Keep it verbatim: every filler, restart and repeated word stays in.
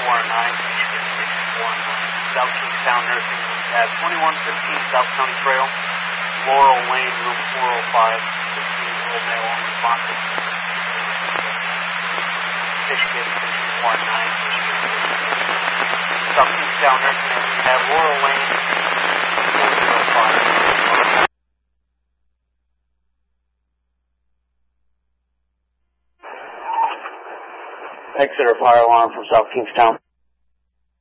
four nine, Michigan six four nine, South Kingstown Nursing at twenty-one fifteen South County Trail, Laurel Lane, room four oh five, fifteen years old male unresponsive. Michigan six four nine, Michigan South Kingstown Nursing at Laurel Lane, four oh five. Exeter fire alarm from South Kingstown.